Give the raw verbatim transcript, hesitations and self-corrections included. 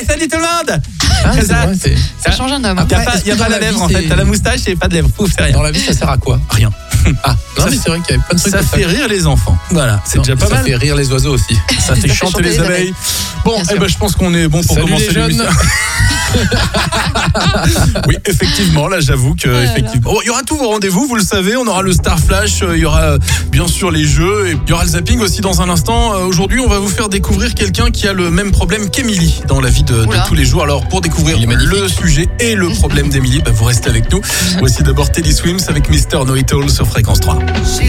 salut tout le monde. Ah, C'est c'est ça. vrai, c'est... Ça change un homme. Il n'y a Après, pas, est-ce y a que pas dans la la lèvre vie, en fait. c'est- T'as la moustache et pas de lèvres. Pouf, c'est rien. Dans la vie, ça sert à quoi? Rien. Ah, non, mais c'est vrai qu'il y avait plein de trucs Ça comme fait rire les enfants. Voilà, c'est Non, déjà pas ça mal. fait rire les oiseaux aussi. Ça fait chanter les abeilles. Bon, Bien eh sûr. ben, je pense qu'on est bon pour Salut commencer les jeunes. l'émission. Oui, effectivement, là j'avoue que là là. effectivement. Bon, il y aura tous vos rendez-vous, vous le savez, on aura le Star Flash, euh, il y aura euh, bien sûr les jeux et il y aura le zapping aussi dans un instant. Euh, Aujourd'hui, on va vous faire découvrir quelqu'un qui a le même problème qu'Émilie dans la vie de, de Oula. tous les jours. Alors pour découvrir Il est magnifique. le sujet et le problème d'Émilie, bah, vous restez avec nous. Voici d'abord Teddy Swims avec Mister Know It All sur Fréquence trois.